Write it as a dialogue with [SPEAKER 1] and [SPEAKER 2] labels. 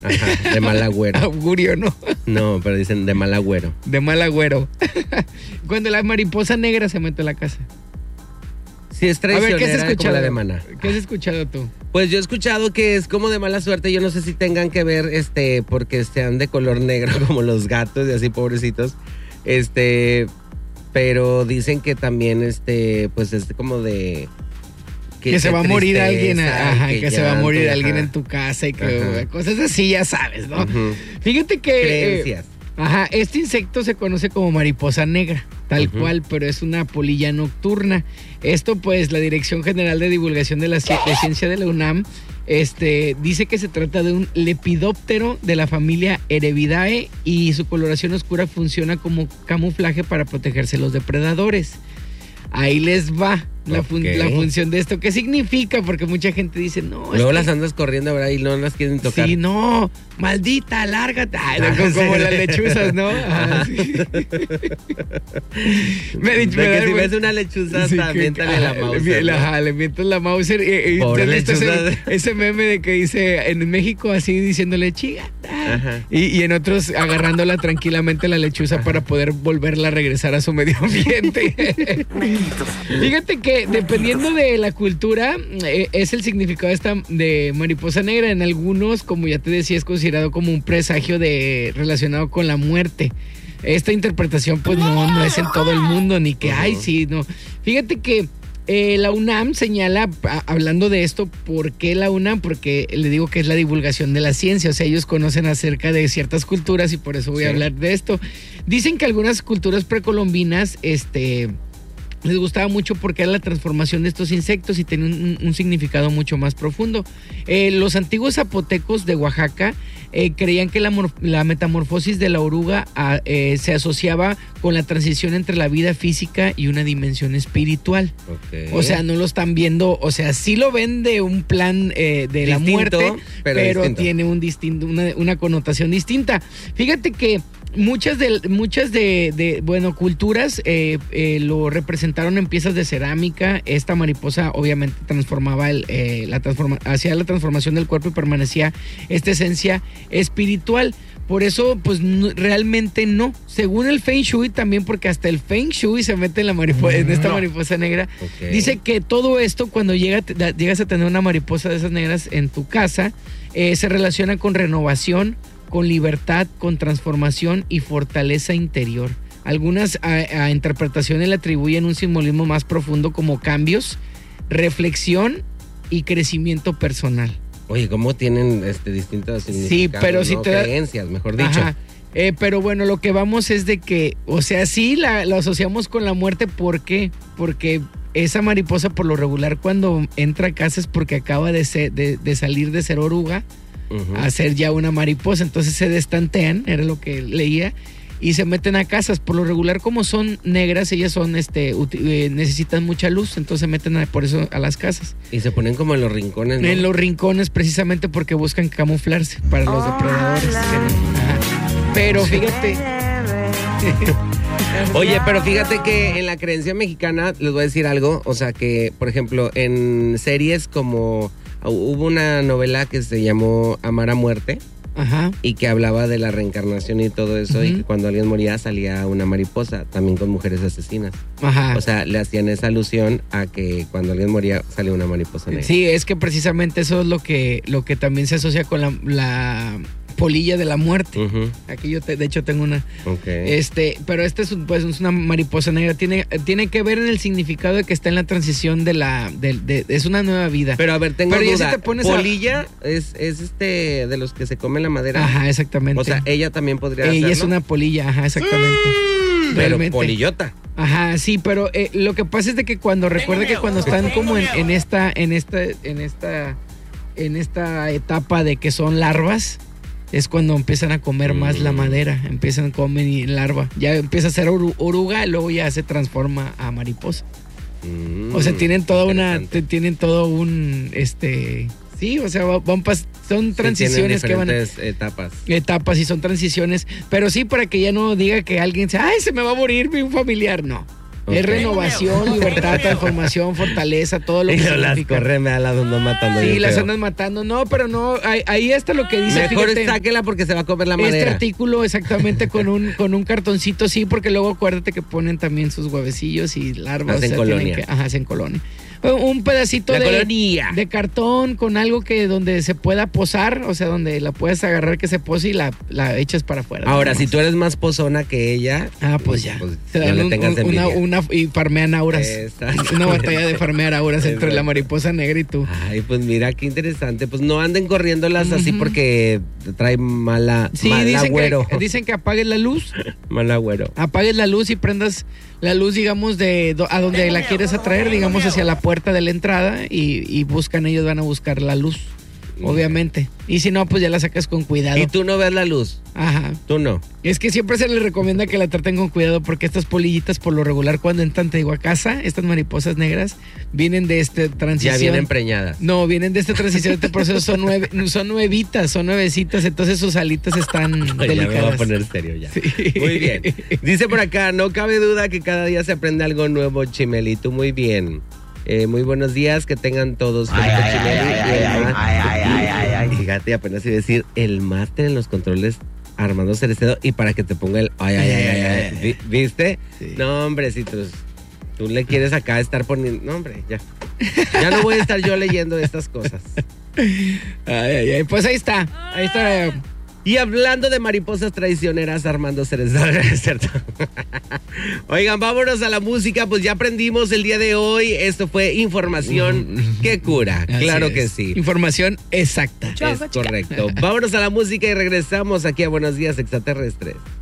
[SPEAKER 1] Ajá, de mal agüero.
[SPEAKER 2] Augurio, ¿no?
[SPEAKER 1] No, pero dicen de mal agüero.
[SPEAKER 2] De mal agüero. Cuando la mariposa negra se mete a la casa.
[SPEAKER 1] Sí, es traicionera.
[SPEAKER 2] A ver, ¿qué has escuchado?
[SPEAKER 1] Como la de Maná.
[SPEAKER 2] ¿Qué has escuchado tú?
[SPEAKER 1] Pues yo he escuchado que es como de mala suerte. Yo no sé si tengan que ver, porque sean de color negro como los gatos y así, pobrecitos. Pero dicen que también, pues es como de...
[SPEAKER 2] Que se va a morir alguien, ajá, que se va a morir alguien en tu casa y que
[SPEAKER 1] ajá.
[SPEAKER 2] Cosas así, ya sabes, ¿no?
[SPEAKER 1] Uh-huh.
[SPEAKER 2] Fíjate que...
[SPEAKER 1] Creencias.
[SPEAKER 2] Este insecto se conoce como mariposa negra, tal cual, pero es una polilla nocturna. Esto, pues, la Dirección General de Divulgación de la Ciencia de la UNAM dice que se trata de un lepidóptero de la familia Erebidae y su coloración oscura funciona como camuflaje para protegerse de los depredadores. Ahí les va la función de esto. ¿Qué significa? Porque mucha gente dice, no.
[SPEAKER 1] Luego las andas corriendo, ¿verdad? Y no las quieren tocar.
[SPEAKER 2] Sí, no. Maldita, lárgate. Ay, como las lechuzas, ¿no? Sí.
[SPEAKER 1] Si ves una lechuza, miéntale la Mauser.
[SPEAKER 2] Le mientas la Mauser. Ese meme de que dice en México así diciéndole chiga. Y en otros agarrándola tranquilamente la lechuza para poder volverla a regresar a su medio ambiente. Fíjate que dependiendo de la cultura, es el significado de mariposa negra. En algunos, como ya te decía, es considerado como un presagio relacionado con la muerte. Esta interpretación pues no es en todo el mundo, ni que ay, sí, no. Fíjate que la UNAM señala, hablando de esto, ¿por qué la UNAM? Porque le digo que es la divulgación de la ciencia, o sea, ellos conocen acerca de ciertas culturas y por eso voy a hablar de esto. Dicen que algunas culturas precolombinas, les gustaba mucho porque era la transformación de estos insectos y tenía un significado mucho más profundo. Los antiguos zapotecos de Oaxaca creían que la metamorfosis de la oruga se asociaba con la transición entre la vida física y una dimensión espiritual. Okay. O sea, no lo están viendo, o sea, sí lo ven de un plan de distinto, la muerte, pero tiene una connotación distinta. Fíjate que muchas de culturas lo representaron en piezas de cerámica. Esta mariposa obviamente transformaba hacía la transformación del cuerpo y permanecía esta esencia espiritual. Por eso, pues realmente no. Según el Feng Shui también, porque hasta el Feng Shui se mete en esta mariposa negra. Okay. Dice que todo esto, cuando llegas a tener una mariposa de esas negras en tu casa, se relaciona con renovación, con libertad, con transformación y fortaleza interior. Algunas interpretaciones le atribuyen un simbolismo más profundo como cambios, reflexión y crecimiento personal.
[SPEAKER 1] Oye, ¿cómo tienen distintos significados?
[SPEAKER 2] Sí, pero si te
[SPEAKER 1] creencias, mejor dicho.
[SPEAKER 2] Ajá. Pero bueno, lo que vamos es de que, o sea, sí la asociamos con la muerte. ¿Por qué? Porque esa mariposa por lo regular cuando entra a casa es porque acaba de salir de ser oruga a ser ya una mariposa, entonces se destantean, era lo que leía, y se meten a casas. Por lo regular, como son negras, ellas son necesitan mucha luz, entonces se meten por eso a las casas.
[SPEAKER 1] Y se ponen como en los rincones, ¿no?
[SPEAKER 2] En los rincones, precisamente porque buscan camuflarse para los depredadores. Pero fíjate.
[SPEAKER 1] Oye, pero fíjate que en la creencia mexicana, les voy a decir algo, o sea que, por ejemplo, en series como... Hubo una novela que se llamó Amar a Muerte. Ajá. Y que hablaba de la reencarnación y todo eso, y que cuando alguien moría salía una mariposa, también con mujeres asesinas. Ajá. O sea, le hacían esa alusión a que cuando alguien moría salía una mariposa negra.
[SPEAKER 2] Sí, es que precisamente eso es lo que también se asocia con la polilla de la muerte. Aquí yo de hecho tengo una. Okay. Pero es una mariposa negra. Tiene que ver en el significado de que está en la transición es una nueva vida.
[SPEAKER 1] Pero a ver, tengo duda. Si te pones polilla es de los que se comen la madera.
[SPEAKER 2] Ajá, exactamente.
[SPEAKER 1] O sea, ella también podría hacerlo.
[SPEAKER 2] Ella es una polilla, ajá, exactamente.
[SPEAKER 1] Pero polillota.
[SPEAKER 2] Ajá, sí, pero lo que pasa es de que recuerda que cuando están como en esta etapa de que son larvas, es cuando empiezan a comer más la madera, empiezan a comer larva, ya empieza a ser oruga y luego ya se transforma a mariposa. O sea, tienen todo un sí, o sea, son transiciones que van etapas y son transiciones, pero sí para que ya no diga que alguien se me va a morir un familiar, no. Okay. Es renovación, libertad, transformación, fortaleza, todo lo que
[SPEAKER 1] significa. Y las corre, me las andan matando.
[SPEAKER 2] Sí, las andan matando. No, pero no, ahí está lo que dice.
[SPEAKER 1] Mejor sáquela porque se va a comer la madera.
[SPEAKER 2] Este artículo exactamente con un cartoncito, sí, porque luego acuérdate que ponen también sus huevecillos y larvas.
[SPEAKER 1] Hacen colonia.
[SPEAKER 2] Hacen colonia. Un pedacito de cartón con algo que donde se pueda posar, o sea, donde la puedes agarrar que se pose y la echas para afuera.
[SPEAKER 1] Ahora, si tú eres más pozona que ella,
[SPEAKER 2] pues ya. Se dan no le tengas envidia. Y farmean auras. Una batalla de farmear auras entre la mariposa negra y tú.
[SPEAKER 1] Ay, pues mira, qué interesante. Pues no anden corriéndolas así porque trae mal agüero.
[SPEAKER 2] Dicen que apagues la luz.
[SPEAKER 1] Mal agüero.
[SPEAKER 2] Apagues la luz y prendas la luz, digamos, a donde la quieres atraer, digamos, hacia la puerta de la entrada y ellos van a buscar la luz, obviamente. Y si no, pues ya la sacas con cuidado.
[SPEAKER 1] ¿Y tú no ves la luz?
[SPEAKER 2] Ajá.
[SPEAKER 1] ¿Tú no?
[SPEAKER 2] Es que siempre se les recomienda que la traten con cuidado porque estas polillitas por lo regular cuando entran, te digo, a casa, estas mariposas negras vienen de esta transición.
[SPEAKER 1] Ya vienen preñadas.
[SPEAKER 2] No, vienen de esta transición, este proceso son nuevecitas, entonces sus alitas están delicadas.
[SPEAKER 1] Ya me voy a poner serio ya. Sí. Muy bien. Dice por acá, no cabe duda que cada día se aprende algo nuevo, Chimelito. Muy bien. Muy buenos días, que tengan todos fíjate, apenas iba a decir el máster en los controles Armando Cerecedo y para que te ponga el ¿viste? Sí. No, hombre, si tú le quieres acá estar poniendo, no, hombre, ya no voy a estar yo leyendo estas cosas.
[SPEAKER 2] Pues ahí está.
[SPEAKER 1] Y hablando de mariposas traicioneras, Armando Cerecedo, ¿es cierto? Oigan, vámonos a la música, pues ya aprendimos el día de hoy. Esto fue información que cura, claro que sí.
[SPEAKER 2] Información exacta.
[SPEAKER 1] Es correcto. Vámonos a la música y regresamos aquí a Buenos Días Extraterrestres.